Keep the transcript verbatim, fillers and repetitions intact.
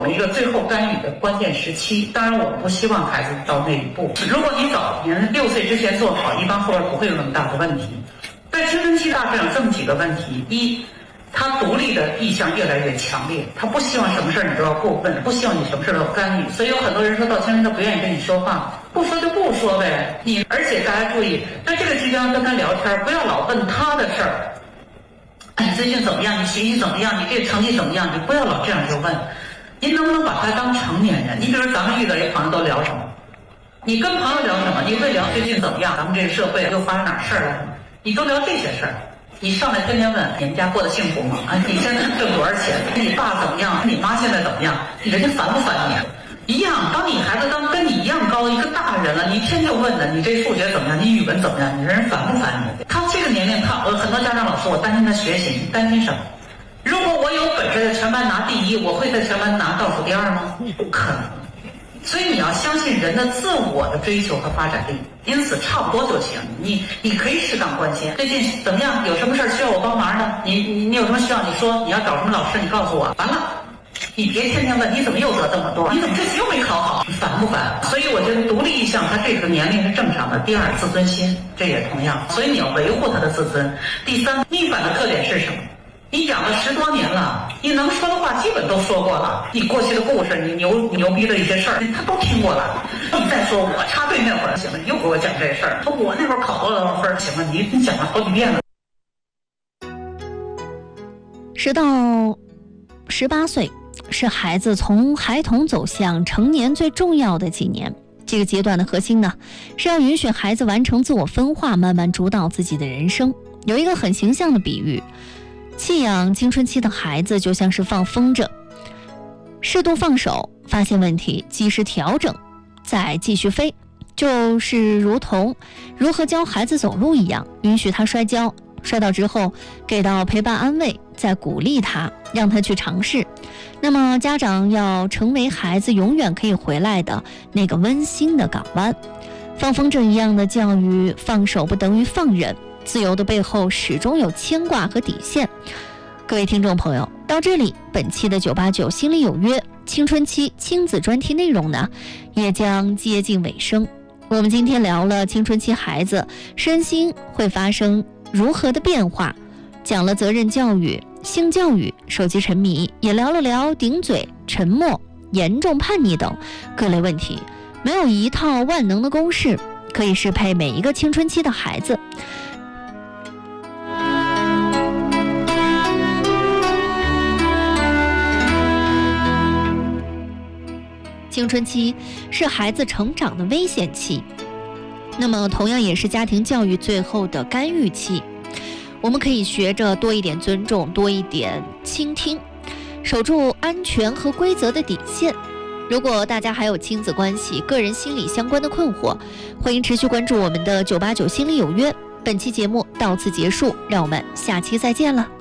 一个最后干预的关键时期。当然，我们不希望孩子到那一步。如果你早年六岁之前做好，一般后边不会有那么大的问题。在青春期大致上这么几个问题：一，他独立的意向越来越强烈，他不希望什么事你都要过问，不希望你什么事都要干预。所以有很多人说到青春期他不愿意跟你说话，不说就不说呗。你而且大家注意，在这个期间跟他聊天，不要老问他的事儿。哎，你最近怎么样？你学习怎么样？你这个成绩怎么样？你不要老这样就问。您能不能把他当成年人？你比如咱们遇到一朋友都聊什么？你跟朋友聊什么？你会聊最近怎么样？咱们这个社会又发生哪事儿了？你都聊这些事儿。你上来天天问你们家过得幸福吗？啊，你现在挣多少钱？你爸怎么样？你妈现在怎么样？人家烦不烦你？一样，当你孩子当跟你一样高一个大人了，你一天就问的，你这数学怎么样？你语文怎么样？你人烦不烦你？他这个年龄，他呃很多家长老师，我担心他学习，担心什么？如果我有本事在全班拿第一，我会在全班拿倒数第二吗？不可能。所以你要相信人的自我的追求和发展力，因此差不多就行。你你可以适当关心，最近怎么样？有什么事需要我帮忙的？你你你有什么需要你说？你要找什么老师？你告诉我。完了，你别天天问你怎么又得这么多？你怎么这次又没考好？你烦不烦？所以我觉得独立意向他这个年龄是正常的。第二，自尊心这也同样，所以你要维护他的自尊。第三，逆反的特点是什么？你养了十多年了，你能说的话基本都说过了，你过去的故事，你牛牛逼的一些事儿，他都听过了。你再说我插队那会儿，行了，你又给我讲这事儿，说我那会儿考多少分，行了，你你讲了好几遍了。 十到十八岁是孩子从孩童走向成年最重要的几年。这个阶段的核心呢，是要允许孩子完成自我分化，慢慢主导自己的人生。有一个很形象的比喻，弃养青春期的孩子就像是放风筝，适度放手，发现问题，及时调整，再继续飞，就是如同如何教孩子走路一样，允许他摔跤，摔倒之后给到陪伴安慰，再鼓励他，让他去尝试。那么家长要成为孩子永远可以回来的那个温馨的港湾。放风筝一样的教育，放手不等于放任，自由的背后始终有牵挂和底线。各位听众朋友，到这里本期的九八九心里有约青春期亲子专题内容呢也将接近尾声。我们今天聊了青春期孩子身心会发生如何的变化，讲了责任教育、性教育、手机沉迷，也聊了聊顶嘴、沉默、严重叛逆等各类问题。没有一套万能的公式可以适配每一个青春期的孩子。青春期是孩子成长的危险期，那么同样也是家庭教育最后的干预期。我们可以学着多一点尊重，多一点倾听，守住安全和规则的底线。如果大家还有亲子关系、个人心理相关的困惑，欢迎持续关注我们的九八九心里有约。本期节目到此结束，让我们下期再见了。